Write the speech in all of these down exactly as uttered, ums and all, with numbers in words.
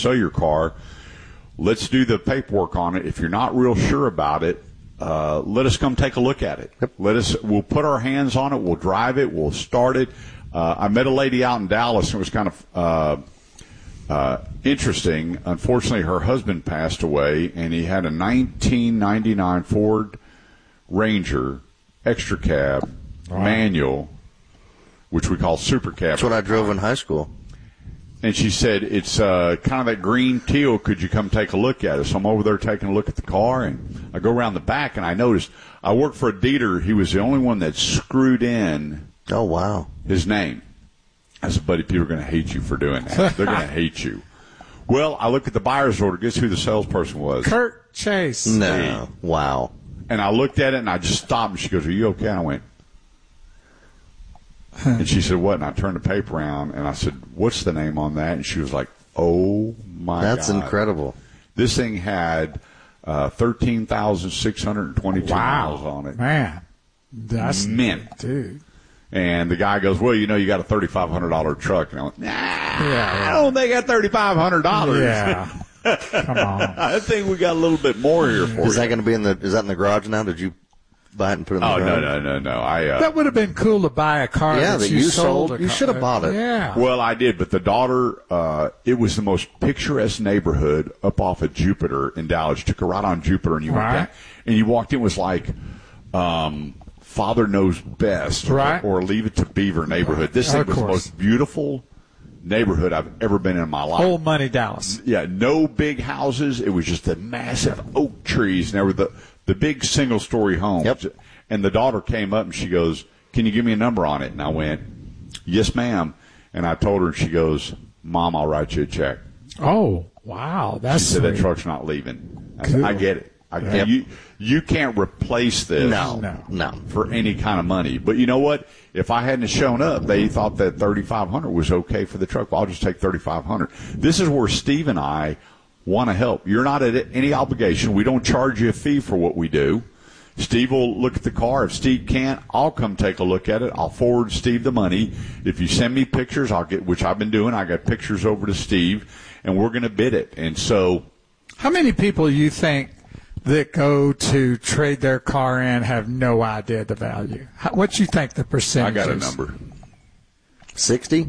sell your car. Let's do the paperwork on it. If you're not real sure about it, uh, let us come take a look at it. Yep. Let us. We'll put our hands on it. We'll drive it. We'll start it. Uh, I met a lady out in Dallas, and it was kind of uh, uh, interesting. Unfortunately, her husband passed away, and he had a nineteen ninety-nine Ford Ranger extra cab wow. manual, which we call super cab. That's what I drove in high school. And she said, it's uh, kind of that green teal. Could you come take a look at it? So I'm over there taking a look at the car, and I go around the back, and I noticed I worked for a dealer. He was the only one that screwed in Oh, wow. his name. I said, buddy, people are going to hate you for doing that. They're going to hate you. Well, I looked at the buyer's order. Guess who the salesperson was? Kurt Chase. No. Hey. Wow. And I looked at it, and I just stopped, and she goes, are you okay? And I went, and she said, what? And I turned the paper around, and I said, what's the name on that? And she was like, oh, my That's God. incredible. This thing had uh, thirteen thousand six hundred twenty-two Wow. miles on it. Man. That's Mint. Dude. And the guy goes, well, you know, you got a thirty-five hundred dollars truck. And I went, nah, Yeah, I don't think I got thirty-five hundred dollars. Yeah. Come on. I think we got a little bit more here for Is you. that going to be in the? Is that in the garage now? Did you buy it and put it in the Oh, garage? no, no, no, no. I, uh, That would have been cool to buy a car Yeah, that, that you, you sold. sold. a You car- should have bought it. Yeah. Well, I did, but the daughter, uh, it was the most picturesque neighborhood up off of Jupiter in Dallas. You took her right on Jupiter, and you went Right. down, and you walked in, it was like, um, Father Knows Best, Right. or, or Leave It to Beaver neighborhood. This Of thing was the course. most beautiful neighborhood I've ever been in my life. Old money Dallas. Yeah, no big houses. It was just the massive oak trees, and there were the, the big single-story homes. Yep. And the daughter came up, and she goes, can you give me a number on it? And I went, yes, ma'am. And I told her, and she goes, Mom, I'll write you a check. Oh, wow. That's She said, that sweet. truck's not leaving. I, said, Cool. I get it. I, Yep. you, you can't replace this No. No. No. for any kind of money. But you know what? If I hadn't shown up, they thought that thirty-five hundred was okay for the truck. Well, I'll just take thirty-five hundred. This is where Steve and I want to help. You're not at any obligation. We don't charge you a fee for what we do. Steve will look at the car. If Steve can't, I'll come take a look at it. I'll forward Steve the money. If you send me pictures, I'll get, which I've been doing. I got pictures over to Steve, and we're going to bid it. And so, How many people you think that go to trade their car in have no idea the value? How, what you think the percentage I got a is? number. sixty?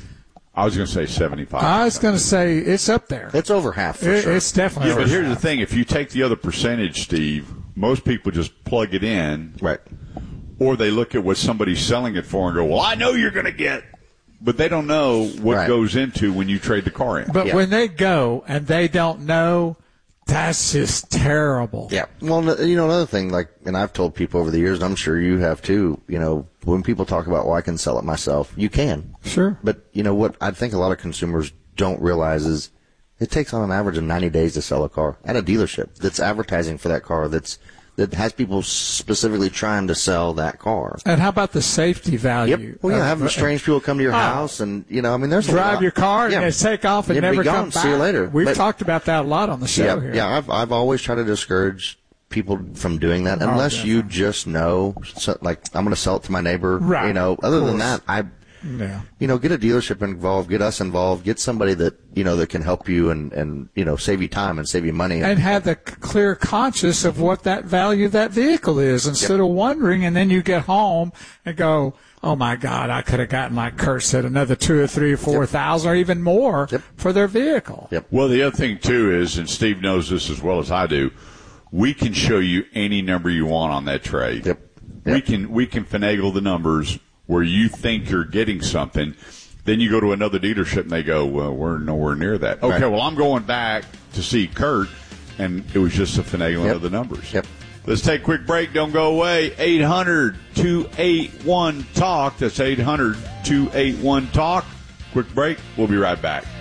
I was going to say seventy-five. I was going to say it's up there. It's over half for It- sure. It's definitely Yeah, but over here's the half. thing. If you take the other percentage, Steve, most people just plug it in, Right. or they look at what somebody's selling it for and go, well, I know you're going to get. But they don't know what Right. goes into when you trade the car in. But Yeah. when they go and they don't know, that's just terrible. Yeah. Well, n- you know, another thing, like, and I've told people over the years, and I'm sure you have too, you know, when people talk about, well, I can sell it myself, you can. Sure. But, you know, what I think a lot of consumers don't realize is it takes on an average of ninety days to sell a car at a dealership that's advertising for that car, that's that has people specifically trying to sell that car. And how about the safety value? Yep. Well, yeah, of- having strange people come to your Oh. house, and, you know, I mean, there's a drive lot. your car and Yeah. then take off and Yeah, be never gone, come back. see you later. We've But- talked about that a lot on the show yeah, here. Yeah, I've I've always tried to discourage people from doing that Oh, unless you definitely. just know, so, like, I'm going to sell it to my neighbor. Right, You know, of other than course. that, I, Yeah. you know, get a dealership involved, get us involved, get somebody that you know that can help you and and you know save you time and save you money. And have the c- clear conscious of what that value of that vehicle is instead of wondering, and then you get home and go, oh my God, I could have gotten, like Kurt said, another two or three or four Yep. thousand or even more Yep. for their vehicle. Yep. Well, the other thing, too, is, and Steve knows this as well as I do, we can show you any number you want on that trade. Yep. We Yep. can we can finagle the numbers where you think you're getting something. Then you go to another dealership and they go, well, we're nowhere near that. Okay, Right. well, I'm going back to see Kurt, and it was just a finagling Yep. of the numbers. Yep. Let's take a quick break. Don't go away. eight hundred two eight one talk. That's eight hundred two eight one talk. Quick break. We'll be right back.